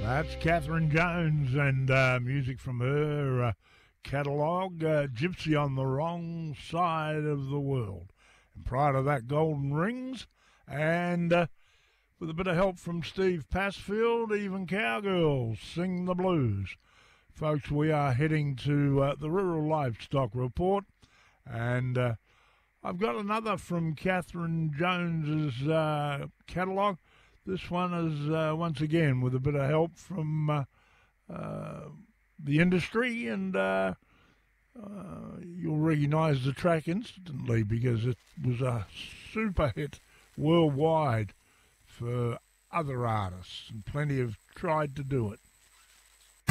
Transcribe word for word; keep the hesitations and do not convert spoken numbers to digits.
That's Catherine Jones and uh, music from her uh, catalogue, uh, Gypsy on the Wrong Side of the World. And prior to that, Golden Rings, and uh, with a bit of help from Steve Passfield, even Cowgirls Sing the Blues. Folks, we are heading to uh, the Rural Livestock Report, and uh, I've got another from Catherine Jones's uh, catalogue. This one is, uh, once again, with a bit of help from uh, uh, the industry, and uh, uh, you'll recognise the track instantly because it was a super hit worldwide for other artists, and plenty have tried to do it.